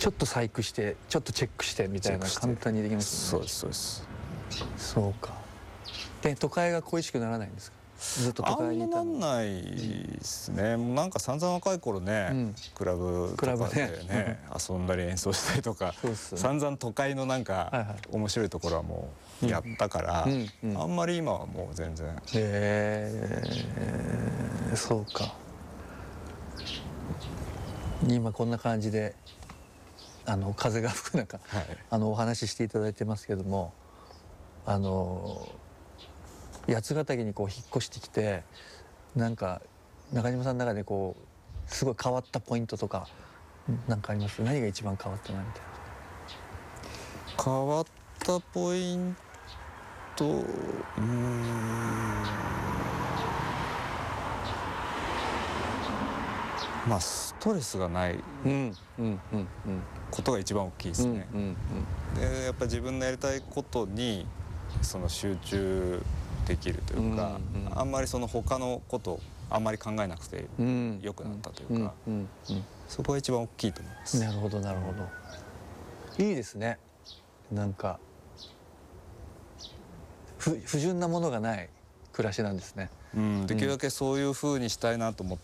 ちょっと細工してちょっとチェックしてみたいな簡単にできますよね。 そうです。 そうか。で都会が恋しくならないんですか？ずっと都会にいたの。 あんまなんないですね。なんか散々若い頃ね、クラブとかでね遊んだり演奏したりとか、散々都会のなんか面白いところはもうやったから、あんまり今はもう全然。 そうか。今こんな感じで風が吹く中、お話ししていただいてますけども、八ヶ岳にこう引っ越してきて、なんか中島さんの中でこうすごい変わったポイントとか何かあります？何が一番変わったなみたいな。 変わったポイント、まあストレスがないことが一番大きいですね。でやっぱり自分のやりたいことにその集中できるというか、あんまりその他のことあんまり考えなくて良くなったというか、そこが一番大きいと思います。 なるほどなるほど。いいですね。なんか不純なものがない暮らしなんですね。 できるだけそういう風にしたいなと思って、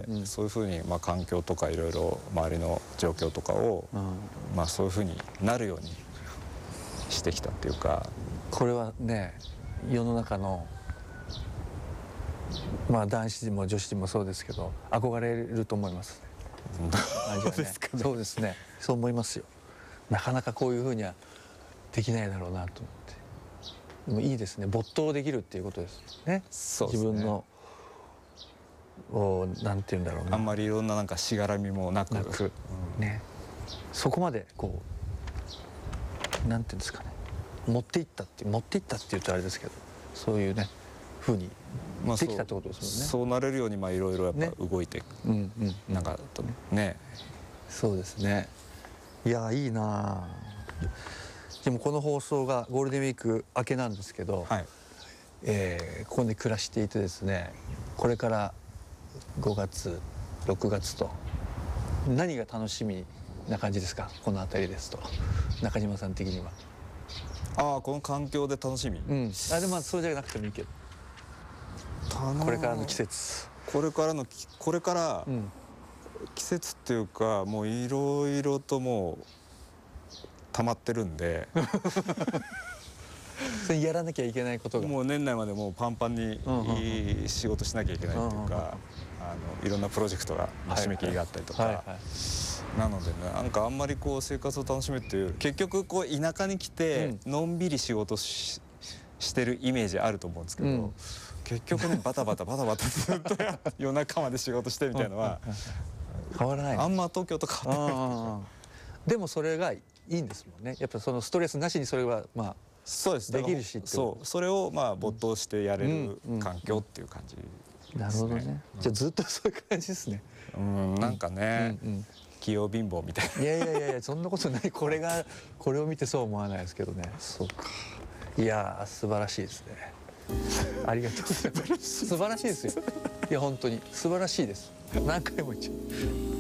そういう風に環境とかいろいろ周りの状況とかを、そういう風になるようにしてきたっていうか。 これはね、世の中の男子も女子もそうですけど憧れると思いますね。 そうですかね。 そうですね。そう思いますよ。なかなかこういう風にはできないだろうなと思って。でもいいですね。没頭できるっていうことですね。 そうですね。 自分のなんていうんだろうな。 あんまりいろんななんかしがらみもなくね。そこまでこうなんていうんですかね。持っていったって言うとあれですけど、そういうね風にできたってことですもんね。 そうなれるようにいろいろやっぱ動いてなんかとね。 そうですね。いやいいな。でもこの放送がゴールデンウィーク明けなんですけど、ここで暮らしていてですね、これから5月6月と何が楽しみな感じですか？この辺りですと中島さん的には。 この環境で楽しみ。 でもそうじゃなくてもいいけど、これからの季節、 これから季節っていうか、もういろいろともう溜まってるんでそれやらなきゃいけないことがもう年内までもうパンパンに仕事しなきゃいけないっていうか、いろんなプロジェクトが締め切りがあったりとか、なのでね、なんかあんまりこう生活を楽しむっていう、結局こう田舎に来てのんびり仕事してるイメージあると思うんですけど、結局ねバタバタずっと夜中まで仕事してみたいなのは変わらない。 あんま東京と変わってない。 でもそれがいいんですもんね。やっぱそのストレスなしにそれはそうです。 できるし、 それを没頭してやれる環境っていう感じですね。 なるほどね。じゃあずっとそういう感じですね。 なんかね、器用貧乏みたいな。 いやそんなことない。これを見てそう思わないですけどね。そうか。いや素晴らしいですね。ありがとうございます。素晴らしいですよ。いや本当に素晴らしいです。何回も言っちゃう。